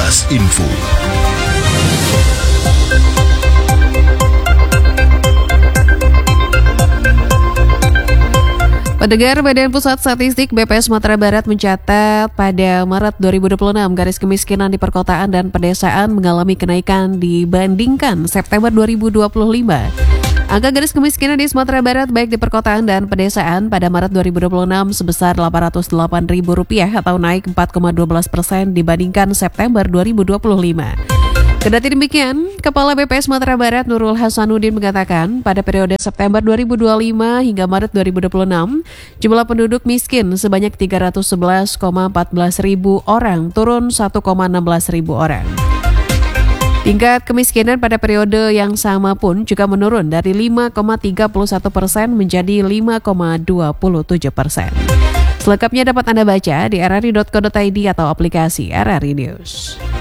Kilas Info. Pendengar, Badan Pusat Statistik BPS Sumatera Barat mencatat pada Maret 2026 garis kemiskinan di perkotaan dan pedesaan mengalami kenaikan dibandingkan September 2025. Angka garis kemiskinan di Sumatera Barat baik di perkotaan dan pedesaan pada Maret 2026 sebesar Rp808.000 atau naik 4,12% dibandingkan September 2025. Kendati demikian, Kepala BPS Sumatera Barat Nurul Hasanuddin mengatakan pada periode September 2025 hingga Maret 2026, jumlah penduduk miskin sebanyak 311,14 ribu orang, turun 1,16 ribu orang. Tingkat kemiskinan pada periode yang sama pun juga menurun dari 5,31% menjadi 5,27%. Selengkapnya dapat Anda baca di rri.co.id atau aplikasi RRI News.